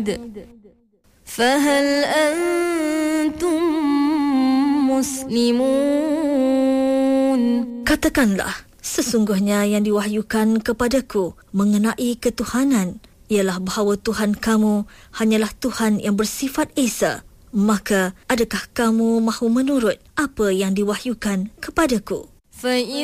فهل أنتم مسلمون. Katakanlah, sesungguhnya yang diwahyukan kepadaku mengenai ketuhanan ialah bahawa Tuhan kamu hanyalah Tuhan yang bersifat Esa. Maka adakah kamu mahu menurut apa yang diwahyukan kepadaku?